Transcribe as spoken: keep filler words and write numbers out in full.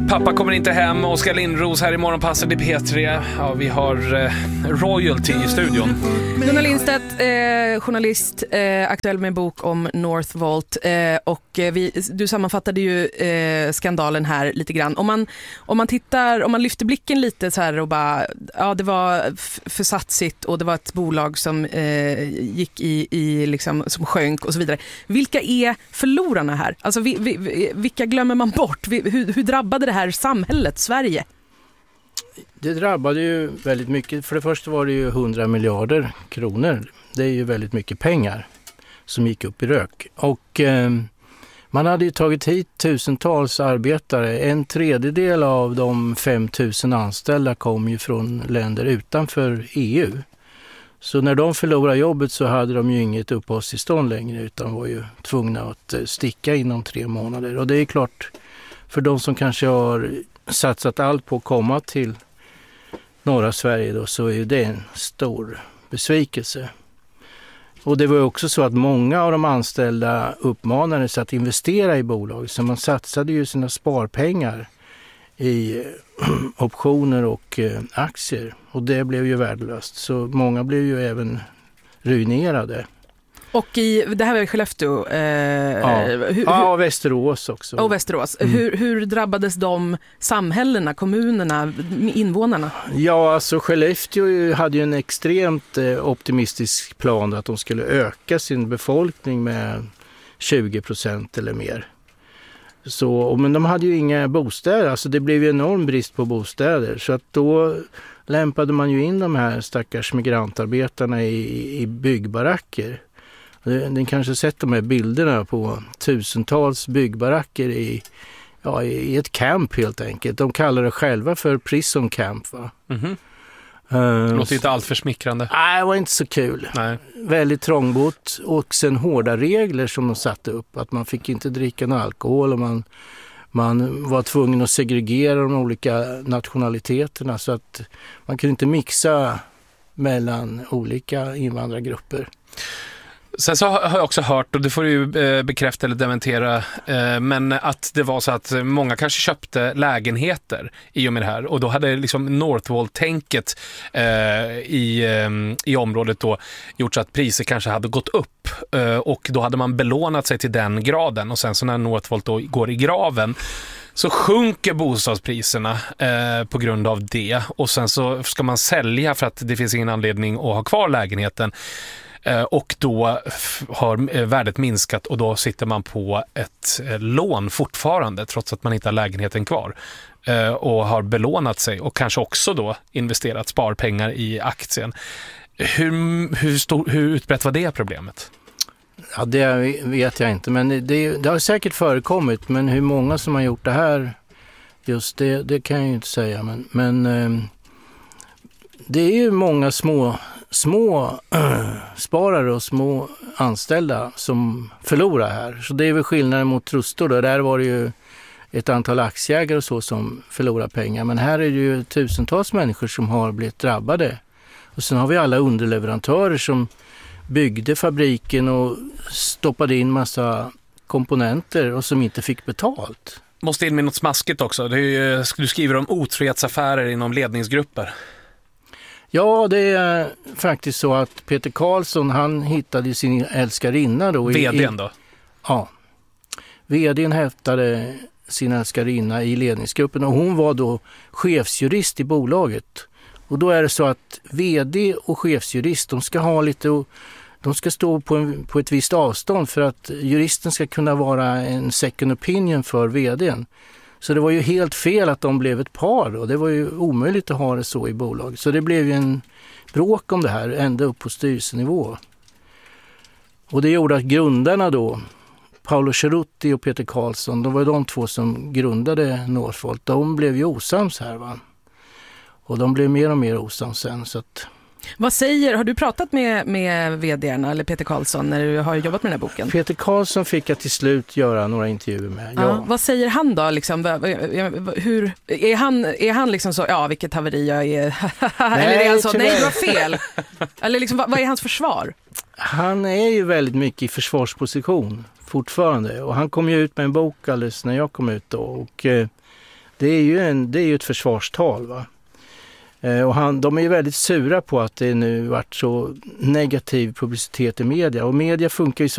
Pappa kommer inte hem. Oskar Lindros här i Morgonpasset i P tre. Ja, vi har eh, royalty i studion. Gunnar Lindstedt, eh, journalist, eh, aktuell med en bok om Northvolt. Eh, och vi, du sammanfattade ju eh, skandalen här lite grann. Om man, om man tittar, om man lyfter blicken lite så här och bara, ja, det var f- försatsigt och det var ett bolag som eh, gick i, i liksom, som sjönk och så vidare. Vilka är förlorarna här? Alltså vi, vi, vilka glömmer man bort? Vi, hur, hur drabbade det här samhället, Sverige? Det drabbade ju väldigt mycket. För det första var det ju hundra miljarder kronor. Det är ju väldigt mycket pengar som gick upp i rök. Och eh, man hade ju tagit hit tusentals arbetare. En tredjedel av de fem tusen anställda kom ju från länder utanför E U. Så när de förlorade jobbet så hade de ju inget uppehållstillstånd längre utan var ju tvungna att sticka inom tre månader. Och det är klart, för de som kanske har satsat allt på att komma till norra Sverige då, så är ju det en stor besvikelse. Och det var också så att många av de anställda uppmanades att investera i bolag. Så man satsade ju sina sparpengar i optioner och eh, aktier. Och det blev ju värdelöst. Så många blev ju även ruinerade. Och i, det här var i Skellefteå. Eh, ja. Hur, ja, och Västerås också. Och Västerås. Mm. Hur, hur drabbades de samhällena, kommunerna, invånarna? Ja, alltså Skellefteå hade ju en extremt eh, optimistisk plan att de skulle öka sin befolkning med tjugo procent eller mer. Så, men de hade ju inga bostäder, alltså det blev ju enorm brist på bostäder. Så att då lämpade man ju in de här stackars migrantarbetarna i, i byggbaracker. Ni kanske sett de här bilderna på tusentals byggbaracker i, ja, i ett camp helt enkelt. De kallar det själva för prison camp, va? Mm-hmm. Uh, det låter inte allt för smickrande. Nej, det var inte så kul. Nej. Väldigt trångbott och sen hårda regler som de satte upp. Att man fick inte dricka någon alkohol och man, man var tvungen att segregera de olika nationaliteterna. Så att man kunde inte mixa mellan olika invandrargrupper. Sen så har jag också hört, och det får du ju bekräfta eller dementera, men att det var så att många kanske köpte lägenheter i och med det här. Och då hade liksom Northvolt-tänket i, i området då gjort så att priser kanske hade gått upp. Och då hade man belånat sig till den graden. Och sen så när Northvolt då går i graven så sjunker bostadspriserna eh, på grund av det. Och sen så ska man sälja för att det finns ingen anledning att ha kvar lägenheten. Och då har värdet minskat och då sitter man på ett lån fortfarande trots att man inte har lägenheten kvar och har belånat sig och kanske också då investerat sparpengar i aktien. Hur, hur, stor, hur utbrett var det problemet? Ja, det vet jag inte, men det, det har säkert förekommit, men hur många som har gjort det här just det, det kan jag ju inte säga, men, men det är ju många små små äh, sparare och små anställda som förlorar här. Så det är väl skillnaden mot Trustor då. Där var det ju ett antal aktieägare och så som förlorar pengar. Men här är det ju tusentals människor som har blivit drabbade. Och sen har vi alla underleverantörer som byggde fabriken och stoppade in massa komponenter och som inte fick betalt. Måste in med något smaskigt också. Det är ju, du skriver om otrohetsaffärer inom ledningsgrupper. Ja, det är faktiskt så att Peter Karlsson, han hittade sin älskarinna då. V D:n då? Ja. V D:n häftade sin älskarinna i ledningsgruppen och hon var då chefsjurist i bolaget. Och då är det så att V D och chefsjurist, de ska ha lite, de ska stå på, en, på ett visst avstånd för att juristen ska kunna vara en second opinion för V D:n. Så det var ju helt fel att de blev ett par och det var ju omöjligt att ha det så i bolag. Så det blev ju en bråk om det här ända upp på styrelsenivå. Och det gjorde att grundarna då, Paolo Cerutti och Peter Karlsson, de var de två som grundade Northvolt. De blev ju osams här, va. Och de blev mer och mer osams sen, så att... Vad säger, har du pratat med, med vd:arna eller Peter Karlsson när du har jobbat med den här boken? Peter Karlsson fick jag till slut göra några intervjuer med. Ja. Ja, vad säger han då? Liksom, hur, är, han, är han liksom så, ja vilket haveri jag är? Nej, eller är han så, nej det var fel? Eller liksom, vad, vad är hans försvar? Han är ju väldigt mycket i försvarsposition fortfarande. Och han kom ju ut med en bok alldeles när jag kom ut då. Och eh, det är ju, en, det är ju ett försvarstal, va. Och han, de är ju väldigt sura på att det nu varit så negativ publicitet i media. Och media funkar ju så